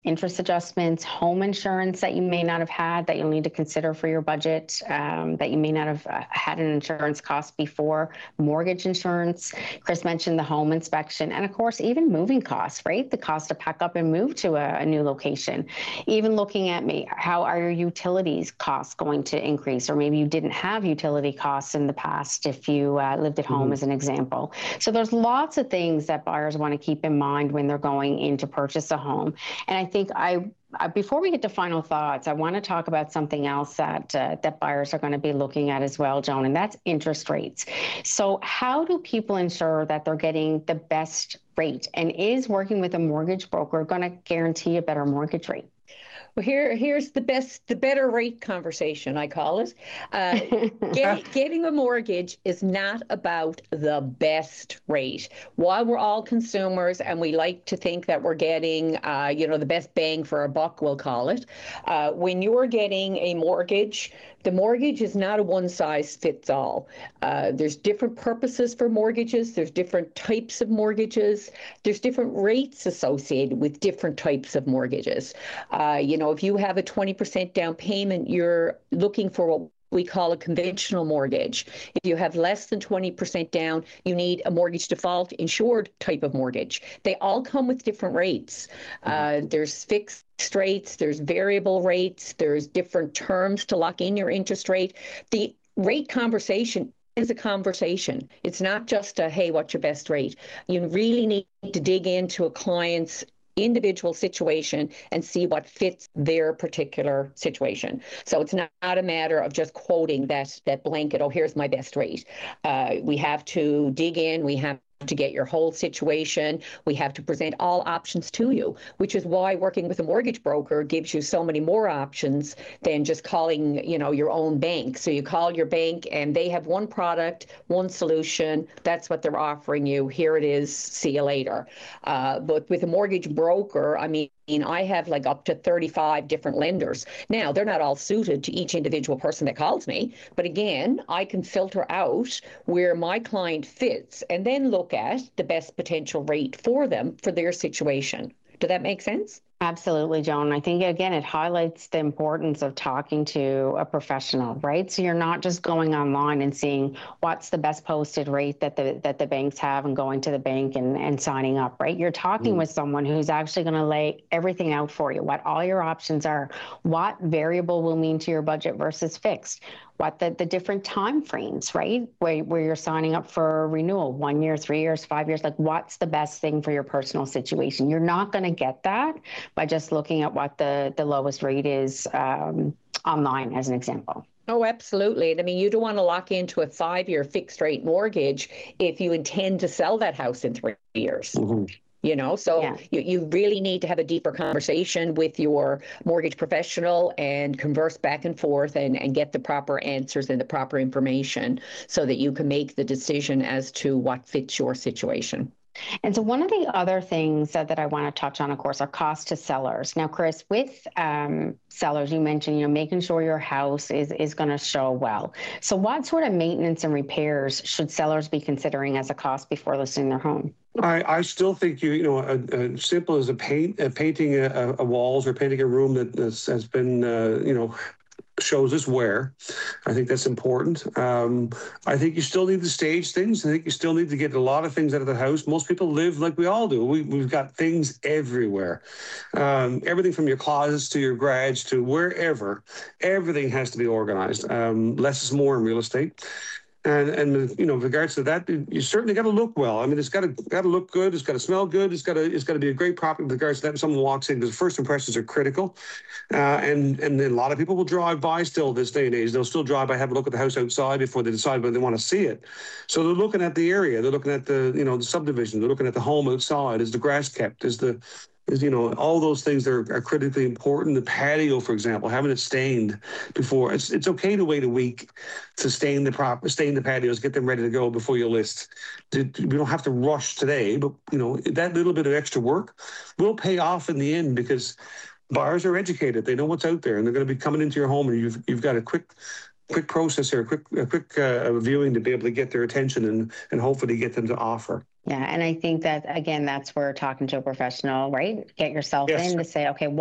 interest adjustments, home insurance that you may not have had that you'll need to consider for your budget, that you may not have had an insurance cost before, mortgage insurance. Chris mentioned the home inspection, and of course, even moving costs, right? The cost to pack up and move to a new location. Even looking at how are your utilities costs going to increase, or maybe you didn't have utility costs in the past if you lived at home, as an example. So there's lots of things that buyers want to keep in mind when they're going in to purchase a home. And I think before we get to final thoughts, I want to talk about something else that buyers are going to be looking at as well, Joan, and that's interest rates. So how do people ensure that they're getting the best rate? And is working with a mortgage broker going to guarantee a better mortgage rate? Well, here's the better rate conversation, I call it. Getting a mortgage is not about the best rate. While we're all consumers and we like to think that we're getting, the best bang for our buck, we'll call it. When you're getting a mortgage, the mortgage is not a one-size-fits-all. There's different purposes for mortgages. There's different types of mortgages. There's different rates associated with different types of mortgages. If you have a 20% down payment, you're looking for what we call a conventional mortgage. If you have less than 20% down, you need a mortgage default insured type of mortgage. They all come with different rates. There's fixed rates, there's variable rates, there's different terms to lock in your interest rate. The rate conversation is a conversation. It's not just a, hey, what's your best rate? You really need to dig into a client's individual situation and see what fits their particular situation. So it's not a matter of just quoting that blanket, oh, here's my best rate. We have to dig in, we have to get your whole situation. We have to present all options to you, which is why working with a mortgage broker gives you so many more options than just calling, your own bank. So you call your bank and they have one product, one solution. That's what they're offering you. Here it is. See you later. But with a mortgage broker, I have like up to 35 different lenders. Now, they're not all suited to each individual person that calls me. But again, I can filter out where my client fits and then look at the best potential rate for them for their situation. Does that make sense? Absolutely, Joan. I think, again, it highlights the importance of talking to a professional, right? So you're not just going online and seeing what's the best posted rate that the banks have and going to the bank and signing up, right? You're talking with someone who's actually going to lay everything out for you, what all your options are, what variable will mean to your budget versus fixed, what the different time frames, right? Where you're signing up for renewal, 1 year, 3 years, 5 years, like what's the best thing for your personal situation? You're not going to get that by just looking at what the lowest rate is online, as an example. Oh, absolutely. And you don't want to lock into a 5-year fixed rate mortgage if you intend to sell that house in 3 years. You really need to have a deeper conversation with your mortgage professional and converse back and forth and get the proper answers and the proper information so that you can make the decision as to what fits your situation. And so one of the other things that I want to touch on, of course, are costs to sellers. Now, Chris, with sellers, you mentioned, making sure your house is going to show well. So what sort of maintenance and repairs should sellers be considering as a cost before listing their home? I still think simple as painting a walls or painting a room that has been shows us wear. I think that's important. I think you still need to stage things. I think you still need to get a lot of things out of the house. Most people live like we all do. We've got things everywhere. Everything from your closets to your garage to wherever. Everything has to be organized. Less is more in real estate. And with regards to that, you certainly got to look well. It's got to look good. It's got to smell good. It's got to be a great property with regards to that. When someone walks in, because first impressions are critical. And a lot of people will drive by still this day and age. They'll still drive by, have a look at the house outside before they decide whether they want to see it. So they're looking at the area. They're looking at the subdivision. They're looking at the home outside. Is the grass kept? All those things are critically important. The patio, for example, having it stained before. It's okay to wait a week to stain the patios, get them ready to go before you list. We don't have to rush today, but that little bit of extra work will pay off in the end because buyers are educated. They know what's out there, and they're going to be coming into your home, and you've got a quick process here, a quick viewing to be able to get their attention and hopefully get them to offer. Yeah. And I think that, again, that's where talking to a professional, right? Get yourself Yes. in to say, okay,